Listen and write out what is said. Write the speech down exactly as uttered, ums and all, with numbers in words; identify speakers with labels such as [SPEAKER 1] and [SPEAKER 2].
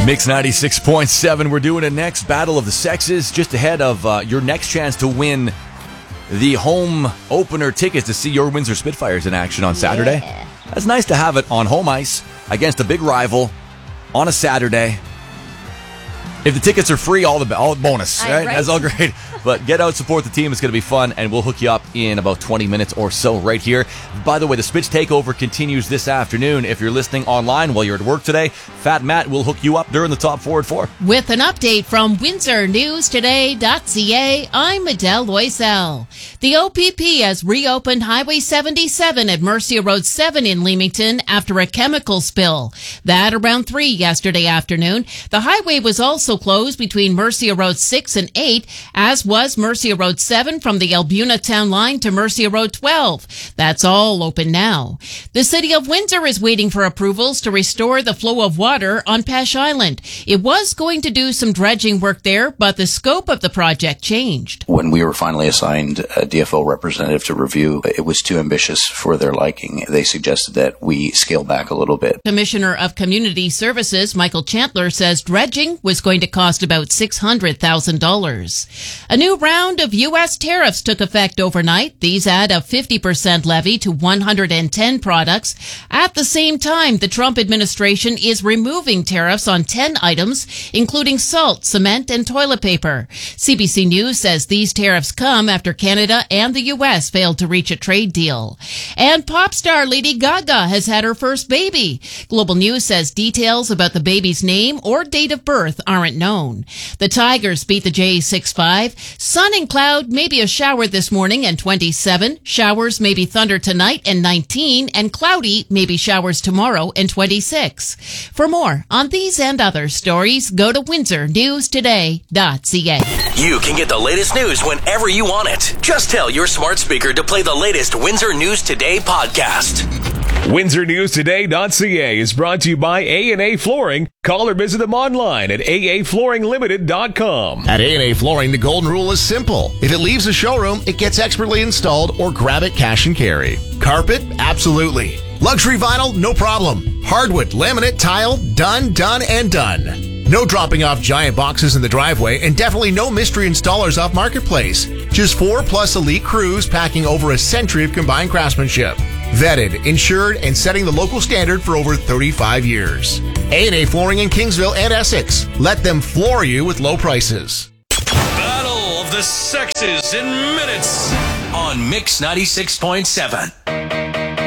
[SPEAKER 1] Mix ninety-six point seven. We're doing a next Battle of the Sexes just ahead of uh, your next chance to win the home opener tickets to see your Windsor Spitfires in action on Saturday. Yeah. That's nice to have it on home ice against a big rival on a Saturday. If the tickets are free, all the all bonus, right? right? That's all great. But get out, support the team. It's going to be fun, and we'll hook you up in about twenty minutes or so right here. By the way, the Spitz Takeover continues this afternoon. If you're listening online while you're at work today, Fat Matt will hook you up during the top four at four.
[SPEAKER 2] With an update from Windsor News Today dot C A, I'm Adele Loisel. The O P P has reopened Highway seventy-seven at Mercia Road seven in Leamington after a chemical spill. That around three yesterday afternoon. The highway was also closed between Mercia Road six and eight, as was Mercia Road seven from the Albuna Town Line to Mercia Road twelve. That's all open now. The City of Windsor is waiting for approvals to restore the flow of water on Peche Island. It was going to do some dredging work there, but the scope of the project changed.
[SPEAKER 3] When we were finally assigned a D F O representative to review, it was too ambitious for their liking. They suggested that we scale back a little bit.
[SPEAKER 2] Commissioner of Community Services Michael Chandler says dredging was going to cost about six hundred thousand dollars. A new round of U S tariffs took effect overnight. These add a fifty percent levy to one hundred ten products. At the same time, the Trump administration is removing tariffs on ten items, including salt, cement, and toilet paper. C B C News says these tariffs come after Canada and the U S failed to reach a trade deal. And pop star Lady Gaga has had her first baby. Global News says details about the baby's name or date of birth aren't known. The Tigers beat the Jays six five. Sun and cloud, maybe a shower this morning and twenty-seven. Showers, maybe thunder tonight and nineteen. And cloudy, maybe showers tomorrow and twenty-six. For more on these and other stories, go to Windsor News Today dot C A.
[SPEAKER 4] You can get the latest news whenever you want it. Just tell your smart speaker to play the latest Windsor News Today podcast.
[SPEAKER 5] Windsor News Today dot C A is brought to you by A and A Flooring. Call or visit them online at A A Flooring Limited dot com.
[SPEAKER 6] At A and A Flooring, the golden rule is simple. If it leaves the showroom, it gets expertly installed or grab it cash and carry. Carpet? Absolutely. Luxury vinyl? No problem. Hardwood, laminate, tile? Done, done, and done. No dropping off giant boxes in the driveway, and definitely no mystery installers off Marketplace. Just four plus elite crews packing over a century of combined craftsmanship. Vetted, insured, and setting the local standard for over thirty-five years. A and A Flooring in Kingsville and Essex. Let them floor you with low prices.
[SPEAKER 4] Battle of the Sexes in minutes on Mix ninety-six point seven.